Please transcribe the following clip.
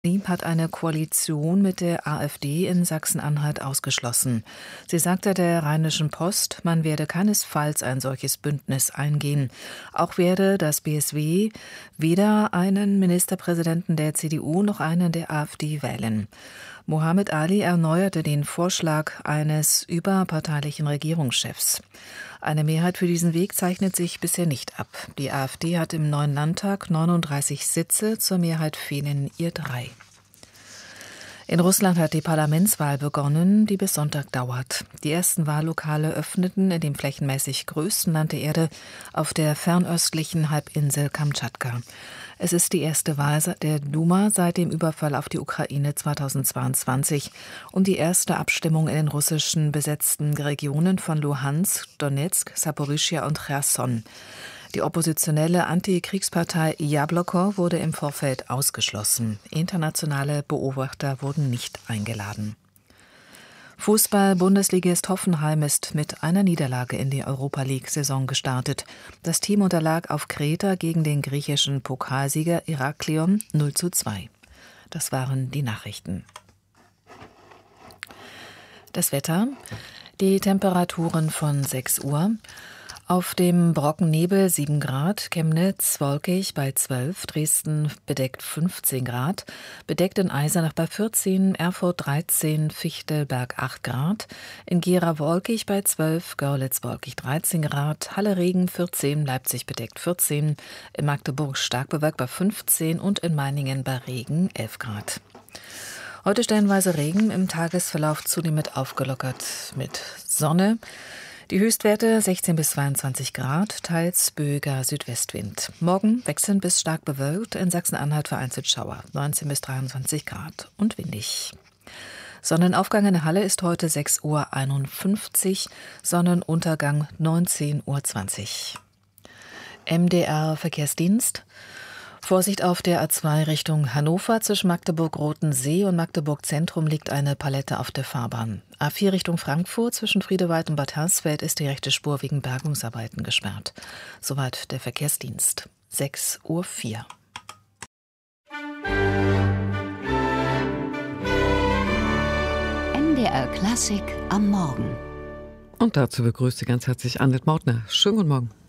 Lieb hat eine Koalition mit der AfD in Sachsen-Anhalt ausgeschlossen. Sie sagte der Rheinischen Post, man werde keinesfalls ein solches Bündnis eingehen. Auch werde das BSW weder einen Ministerpräsidenten der CDU noch einen der AfD wählen. Mohammed Ali erneuerte den Vorschlag eines überparteilichen Regierungschefs. Eine Mehrheit für diesen Weg zeichnet sich bisher nicht ab. Die AfD hat im neuen Landtag 39 Sitze, zur Mehrheit fehlen ihr 3. In Russland hat die Parlamentswahl begonnen, die bis Sonntag dauert. Die ersten Wahllokale öffneten in dem flächenmäßig größten Land der Erde auf der fernöstlichen Halbinsel Kamtschatka. Es ist die erste Wahl der Duma seit dem Überfall auf die Ukraine 2022 und die erste Abstimmung in den russischen besetzten Regionen von Luhansk, Donetsk, Saporischschja und Cherson. Die oppositionelle Antikriegspartei Jabloko wurde im Vorfeld ausgeschlossen. Internationale Beobachter wurden nicht eingeladen. Fußball-Bundesligist Hoffenheim ist mit einer Niederlage in die Europa-League-Saison gestartet. Das Team unterlag auf Kreta gegen den griechischen Pokalsieger Heraklion 0:2. Das waren die Nachrichten. Das Wetter, die Temperaturen von 6 Uhr. Auf dem Brockennebel 7 Grad, Chemnitz wolkig bei 12, Dresden bedeckt 15 Grad, bedeckt in Eisenach bei 14, Erfurt 13, Fichtelberg 8 Grad, in Gera wolkig bei 12, Görlitz wolkig 13 Grad, Halle Regen 14, Leipzig bedeckt 14, in Magdeburg stark bewölkt bei 15 und in Meiningen bei Regen 11 Grad. Heute stellenweise Regen, im Tagesverlauf zunehmend aufgelockert mit Sonne. Die Höchstwerte 16 bis 22 Grad, teils böiger Südwestwind. Morgen wechselnd bis stark bewölkt, in Sachsen-Anhalt vereinzelt Schauer, 19 bis 23 Grad und windig. Sonnenaufgang in der Halle ist heute 6:51 Uhr, Sonnenuntergang 19:20 Uhr. MDR Verkehrsdienst. Vorsicht auf der A2 Richtung Hannover. Zwischen Magdeburg-Rotensee und Magdeburg-Zentrum liegt eine Palette auf der Fahrbahn. A4 Richtung Frankfurt zwischen Friedewald und Bad Hersfeld ist die rechte Spur wegen Bergungsarbeiten gesperrt. Soweit der Verkehrsdienst. 6:04 Uhr. MDR Klassik am Morgen. Und dazu begrüßt Sie ganz herzlich Annette Mautner. Schönen guten Morgen.